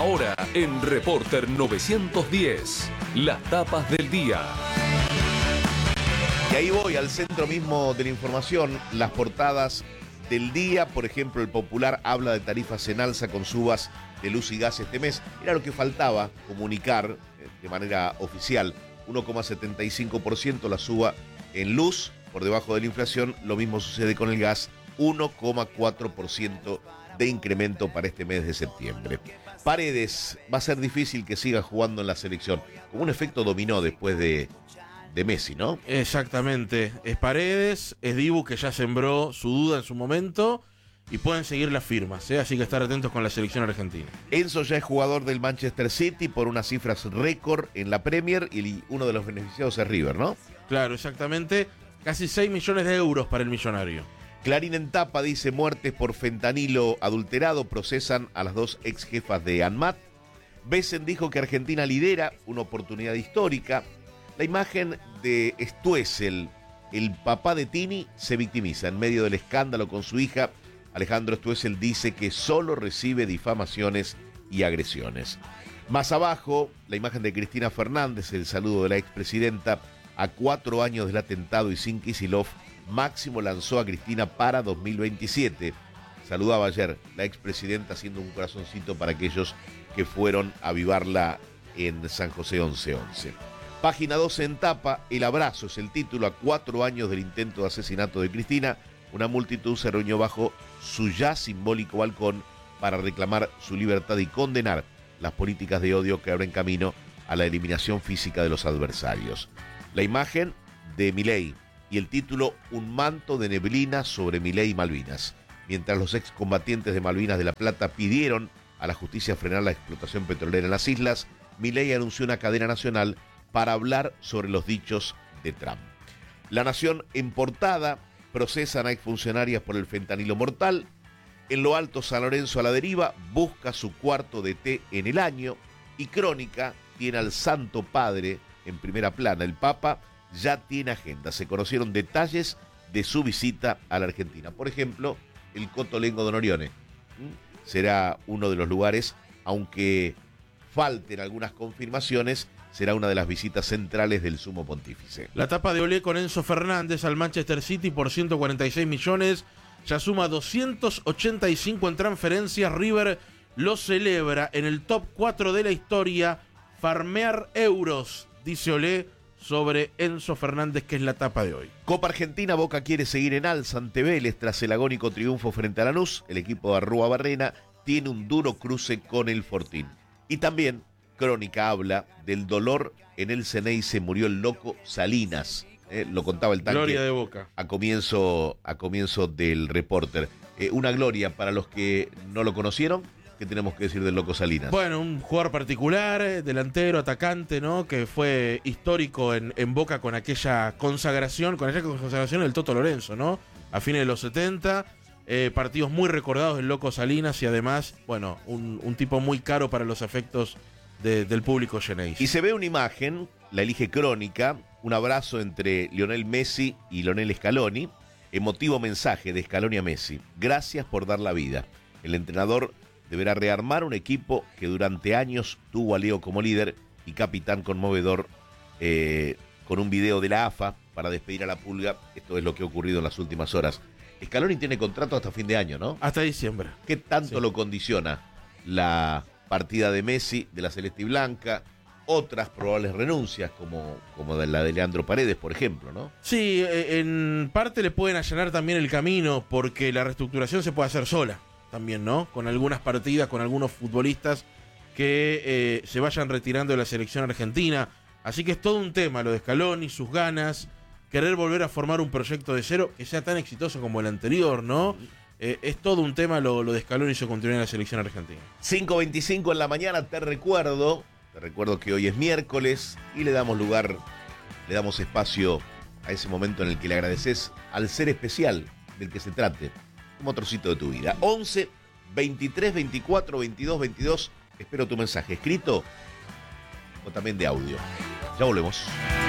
Ahora en Reporter 910, las tapas del día. Y ahí voy al centro mismo de la información, las portadas del día. Por ejemplo, el Popular habla de tarifas en alza con subas de luz y gas este mes. Era lo que faltaba comunicar de manera oficial. 1,75% la suba en luz, por debajo de la inflación. Lo mismo sucede con el gas, 1,4% de incremento para este mes de septiembre. Paredes, va a ser difícil que siga jugando en la selección, como un efecto dominó después de Messi, ¿no? Exactamente, es Paredes, es Dibu, que ya sembró su duda en su momento, y pueden seguir las firmas, así que estar atentos con la selección argentina. Enzo ya es jugador del Manchester City por unas cifras récord en la Premier, y uno de los beneficiados es River, ¿no? Claro, exactamente, casi 6 millones de euros para el millonario. Clarín en tapa dice: muertes por fentanilo adulterado, procesan a las dos ex jefas de ANMAT. Besen dijo que Argentina lidera una oportunidad histórica. La imagen de Stoessel, el papá de Tini, se victimiza en medio del escándalo con su hija. Alejandro Stoessel dice que solo recibe difamaciones y agresiones. Más abajo, la imagen de Cristina Fernández, el saludo de la expresidenta. A 4 años del atentado y sin Kicillof, Máximo lanzó a Cristina para 2027. Saludaba ayer la expresidenta haciendo un corazoncito para aquellos que fueron a avivarla en San José 1111. Página 12 en tapa, el abrazo es el título. A 4 años del intento de asesinato de Cristina, una multitud se reunió bajo su ya simbólico balcón para reclamar su libertad y condenar las políticas de odio que abren camino a la eliminación física de los adversarios. La imagen de Milei y el título: un manto de neblina sobre Milei y Malvinas. Mientras los excombatientes de Malvinas de la Plata pidieron a la justicia frenar la explotación petrolera en las islas, Milei anunció una cadena nacional para hablar sobre los dichos de Trump. La Nación en portada: procesan a exfuncionarias por el fentanilo mortal. En lo alto, San Lorenzo a la deriva, busca su cuarto DT en el año. Y Crónica tiene al Santo Padre en primera plana. El Papa ya tiene agenda. Se conocieron detalles de su visita a la Argentina. Por ejemplo, el Cotolengo de Norione será uno de los lugares, aunque falten algunas confirmaciones, será una de las visitas centrales del Sumo Pontífice. La tapa de Olé con Enzo Fernández al Manchester City por 146 millones, ya suma 285 en transferencias. River lo celebra en el top 4 de la historia. Farmear euros, dice Olé sobre Enzo Fernández, que es la tapa de hoy. Copa Argentina, Boca quiere seguir en alza ante Vélez tras el agónico triunfo frente a Lanús. El equipo de Arrua Barrena tiene un duro cruce con el Fortín. Y también Crónica habla del dolor en el Ceneice. Murió el loco Salinas, lo contaba el tanque. Gloria de Boca. A comienzo del Reporter. Una gloria para los que no lo conocieron. ¿Qué tenemos que decir del loco Salinas? Bueno, un jugador particular, delantero, atacante, ¿no? Que fue histórico en Boca con aquella consagración del Toto Lorenzo, ¿no? A fines de los 70, partidos muy recordados del loco Salinas y además, bueno, un tipo muy caro para los efectos del público Geneise. Y se ve una imagen, la elige Crónica, un abrazo entre Lionel Messi y Lionel Scaloni. Emotivo mensaje de Scaloni a Messi: gracias por dar la vida. El entrenador deberá rearmar un equipo que durante años tuvo a Leo como líder y capitán conmovedor, con un video de la AFA para despedir a la Pulga. Esto es lo que ha ocurrido en las últimas horas. Scaloni tiene contrato hasta fin de año, ¿no? Hasta diciembre. ¿Qué tanto lo condiciona la partida de Messi, de la Celeste y Blanca? Otras probables renuncias, como la de Leandro Paredes, por ejemplo, ¿no? Sí, en parte le pueden allanar también el camino, porque la reestructuración se puede hacer sola también, ¿no? Con algunas partidas, con algunos futbolistas que se vayan retirando de la selección argentina. Así que es todo un tema lo de Scaloni, sus ganas, querer volver a formar un proyecto de cero que sea tan exitoso como el anterior, ¿no? Es todo un tema lo de Scaloni y su continuidad en la selección argentina. 5:25 en la mañana, te recuerdo que hoy es miércoles y le damos espacio a ese momento en el que le agradeces al ser especial del que se trate, un trocito de tu vida. 11 23 24 22 22. Espero tu mensaje escrito o también de audio. Ya volvemos.